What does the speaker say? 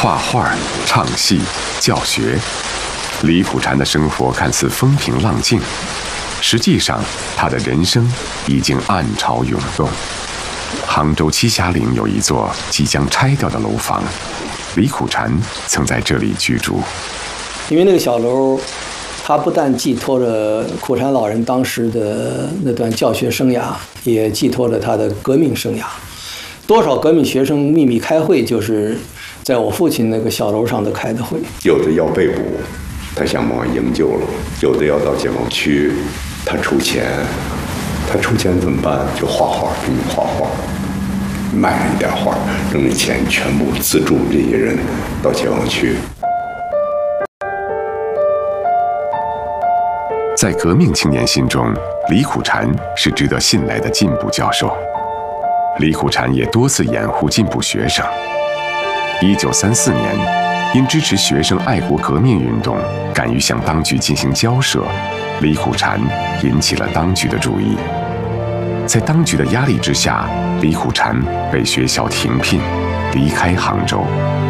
画画、唱戏、教学。李苦禅的生活看似风平浪静，实际上他的人生已经暗潮涌动。杭州栖霞岭有一座即将拆掉的楼房，李苦禅曾在这里居住。 因为那个小楼，它不但寄托着苦禅老人当时的那段教学生涯，也寄托了他的革命生涯。多少革命学生秘密开会，就是在我父亲那个小楼上的开的会。 有的要被捕，他想办法营救了；有的要到解放区，他出钱。他出钱怎么办？就画画，给你画画，卖一点画，挣的钱全部资助这些人到解放区。 在革命青年心中，李苦禅是值得信赖的进步教授。李苦禅也多次掩护进步学生。1934年，因支持学生爱国革命运动，敢于向当局进行交涉，李苦禅引起了当局的注意。在当局的压力之下，李苦禅被学校停聘，离开杭州。